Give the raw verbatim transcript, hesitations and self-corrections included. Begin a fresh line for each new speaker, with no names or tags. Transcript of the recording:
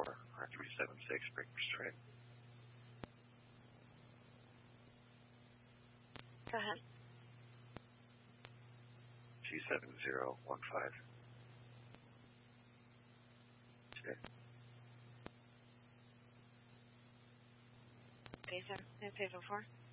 four, R three seven six, break straight.
Go ahead.
G seven zero one five. Okay.
Jason, seven four.